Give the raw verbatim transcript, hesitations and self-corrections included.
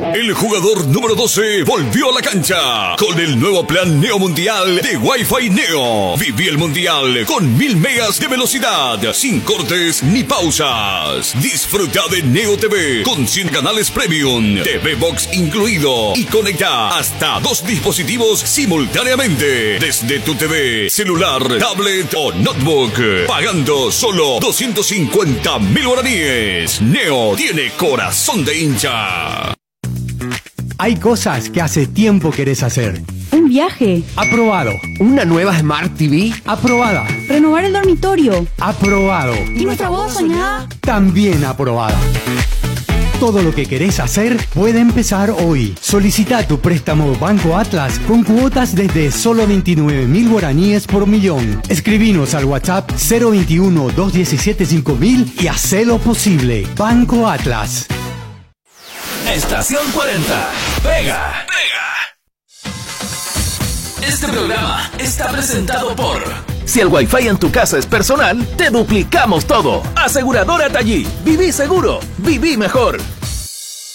El jugador número doce volvió a la cancha con el nuevo plan Neo Mundial de Wi-Fi Neo. Viví el Mundial con mil megas de velocidad, sin cortes ni pausas. Disfruta de Neo T V con cien canales premium, T V Box incluido y conecta hasta dos dispositivos simultáneamente desde tu T V, celular, tablet o notebook, pagando solo doscientos cincuenta mil guaraníes. Neo tiene corazón de hincha. Hay cosas que hace tiempo querés hacer. Un viaje. Aprobado. Una nueva Smart T V. Aprobada. Renovar el dormitorio. Aprobado. ¿Y nuestra boda soñada? También aprobada. Todo lo que querés hacer puede empezar hoy. Solicita tu préstamo Banco Atlas con cuotas desde solo veintinueve mil guaraníes por millón. Escribinos al WhatsApp cero veintiuno, dos diecisiete, cinco mil y hacelo posible. Banco Atlas. Estación cuarenta. Pega. Pega. Este programa está presentado por... Si el Wi-Fi en tu casa es personal, te duplicamos todo. Aseguradora Tallí. Viví seguro. Viví mejor.